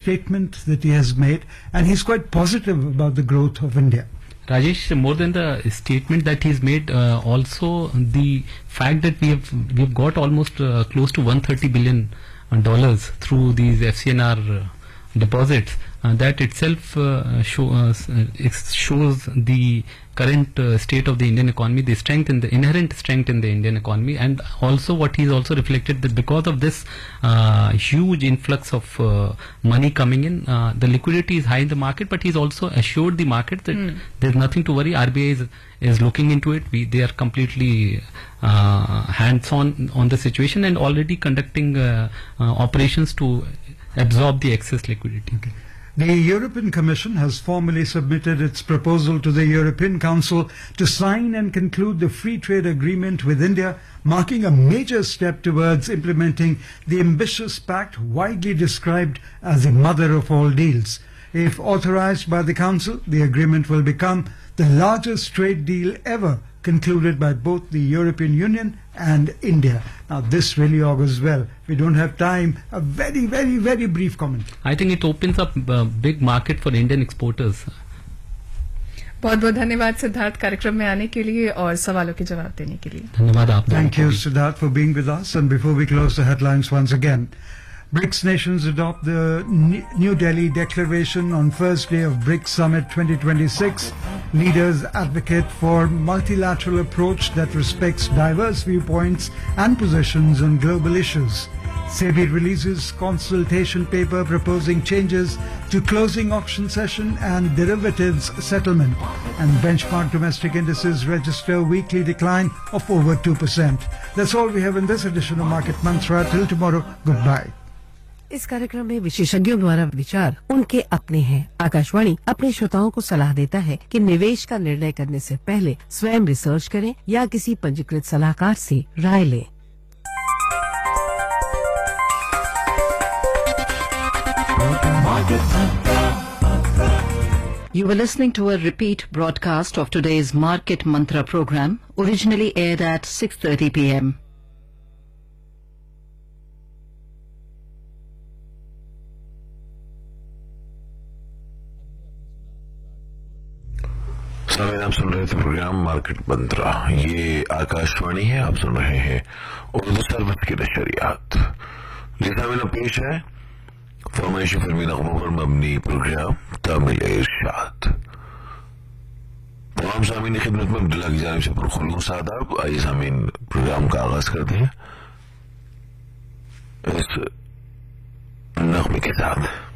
statement that he has made, and he's quite positive about the growth of India. Rajesh, more than the statement that he's made, also the fact that we've got almost close to $130 billion through these FCNR deposits. That itself shows the current state of the Indian economy, the strength in the inherent strength in the Indian economy, and also what he's also reflected that because of this huge influx of money coming in, the liquidity is high in the market. But he's also assured the market that there's nothing to worry. RBI is looking into it. They are completely hands-on the situation and already conducting operations to absorb the excess liquidity. Okay. The European Commission has formally submitted its proposal to the European Council to sign and conclude the free trade agreement with India, marking a major step towards implementing the ambitious pact widely described as the mother of all deals. If authorized by the Council, the agreement will become the largest trade deal ever concluded by both the European Union and India. Now, this really augurs well. We don't have time. A very, very, very brief comment. I think it opens up a big market for Indian exporters. बहुत बहुत धन्यवाद सिद्धार्थ कार्यक्रम में आने के लिए और सवालों के जवाब देने के लिए. धन्यवाद आप. Thank you, Siddharth, for being with us. And before we close the headlines once again, BRICS nations adopt the New Delhi Declaration on first day of BRICS Summit 2026. Leaders advocate for multilateral approach that respects diverse viewpoints and positions on global issues. SEBI releases consultation paper proposing changes to closing auction session and derivatives settlement. And benchmark domestic indices register weekly decline of over 2%. That's all we have in this edition of Market Mantra. Till tomorrow, goodbye. इस कार्यक्रम में विशेषज्ञों द्वारा विचार उनके अपने हैं. आकाशवाणी अपने श्रोताओं को सलाह देता है कि निवेश का निर्णय करने से पहले स्वयं रिसर्च करें या किसी पंजीकृत सलाहकार से राय लें. You were listening to a repeat broadcast of today's Market Mantra program, originally aired at 6:30 p.m. आप सुन रहे थे प्रोग्राम मार्केट मंत्रा. ये आकाशवाणी है. आप सुन रहे हैं उर्दू सर्विस की नशरियात. लिसामिना पेश है फरमाइश फिल्मी नगमों पर मबनी प्रोग्राम तामिल इरशाद. तमाम सामीन की खिदमत में अब्दुल्ला की जानिब से पुरखुलूस आदाब. आइए सामीन प्रोग्राम का आगाज करते हैं इस नगमे के साथ.